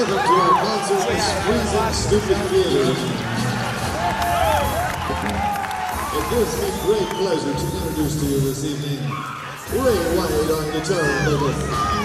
welcome to our concert, The Freezing Stupid Theater. It gives me great pleasure to introduce to you this evening Ray White on guitar, baby.